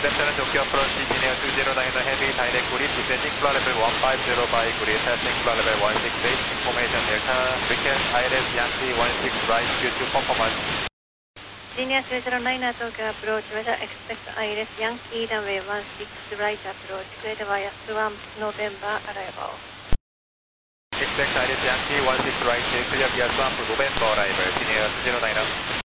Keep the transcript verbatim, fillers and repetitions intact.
Left turn Tokyo approach Engineer two zero nine heavy direct grid descending floor level one five zero by grid testing floor level one six eight information Delta request I R S Yankee one six right due to performance. Engineer two zero nine Tokyo approach weather expect I R S Yankee runway one six right approach cleared via Swamp November arrival. Expect I R S Yankee one six right clear via Swamp November arrival. Engineer two zero nine.